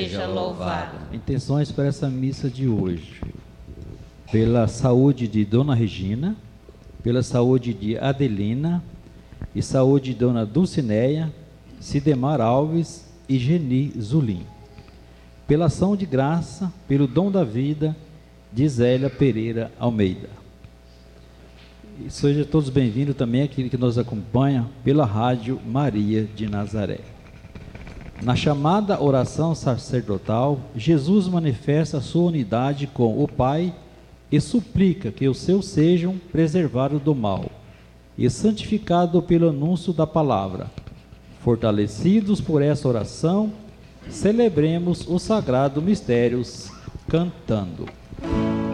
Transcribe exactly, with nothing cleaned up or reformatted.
seja louvado. Intenções para essa missa de hoje. Pela saúde de Dona Regina, pela saúde de Adelina e saúde de Dona Dulcineia, Sidemar Alves e Geni Zulim. Pela ação de graça, pelo dom da vida de Zélia Pereira Almeida. E sejam todos bem-vindos também aquele que nos acompanha pela rádio Maria de Nazaré. Na chamada oração sacerdotal, Jesus manifesta a sua unidade com o Pai e suplica que os seus sejam preservados do mal e santificados pelo anúncio da palavra. Fortalecidos por essa oração, celebremos os sagrados mistérios cantando.